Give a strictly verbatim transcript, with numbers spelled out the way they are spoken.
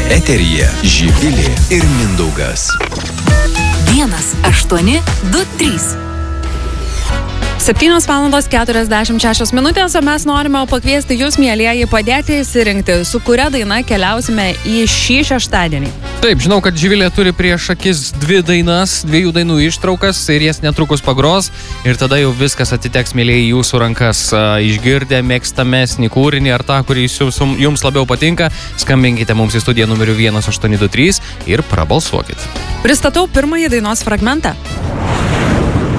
Eteryje Živilė ir Mindaugas. Vienas, aštuoni, du, trys. septynios valandos keturiasdešimt šešios minutės, o mes norime pakviesti jūs, mielieji, padėti įsirinkti, su kuria daina keliausime į šį šeštadienį. Taip, žinau, kad Živilė turi prieš akis dvi dainas, dviejų dainų ištraukas ir jas netrukus pagros ir tada jau viskas atiteks, mielieji, jūsų rankas. Išgirdę mėgstamesnį kūrinį ar tą, kurį jums labiau patinka, skambinkite mums į studiją numeriu vienas aštuoni du trys ir prabalsuokit. Pristatau pirmąjį dainos fragmentą.